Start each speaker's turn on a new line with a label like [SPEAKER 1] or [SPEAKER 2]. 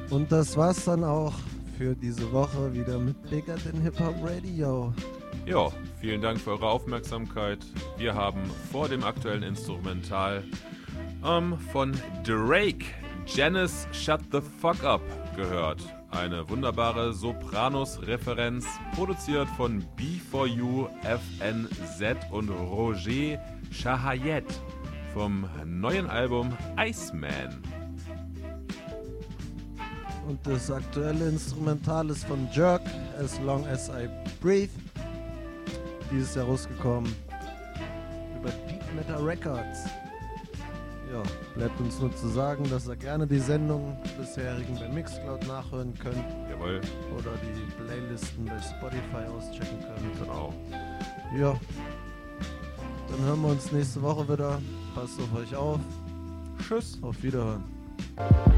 [SPEAKER 1] Und das war's dann auch für diese Woche wieder mit Bigger Than Hip Hop Radio.
[SPEAKER 2] Ja, vielen Dank für eure Aufmerksamkeit. Wir haben vor dem aktuellen Instrumental von Drake Janice Shut the Fuck Up gehört. Eine wunderbare Sopranos-Referenz, produziert von B4U, FNZ und Roger Shahayed vom neuen Album Iceman.
[SPEAKER 1] Und das aktuelle Instrumental ist von Jerk, As Long As I Breathe. Dieses Jahr rausgekommen über Deep Matter Records. Ja, bleibt uns nur zu sagen, dass ihr gerne die Sendungen bisherigen bei Mixcloud nachhören könnt.
[SPEAKER 2] Jawohl.
[SPEAKER 1] Oder die Playlisten bei Spotify auschecken könnt.
[SPEAKER 2] Genau.
[SPEAKER 1] Ja, dann hören wir uns nächste Woche wieder. Passt auf euch auf.
[SPEAKER 2] Tschüss.
[SPEAKER 1] Auf Wiederhören.